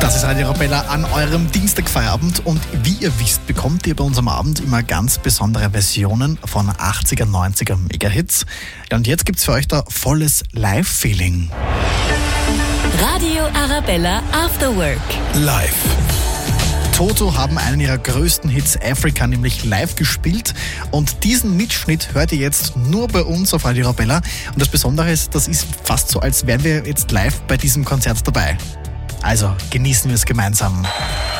Das ist Radio Arabella an eurem Dienstagfeierabend und wie ihr wisst, bekommt ihr bei uns am Abend immer ganz besondere Versionen von 80er, 90er Megahits. Ja, und jetzt gibt's für euch da volles Live-Feeling. Radio Arabella After Work. Live. Toto haben einen ihrer größten Hits Africa nämlich live gespielt und diesen Mitschnitt hört ihr jetzt nur bei uns auf Radio Arabella und das Besondere ist, das ist fast so, als wären wir jetzt live bei diesem Konzert dabei. Also genießen wir es gemeinsam.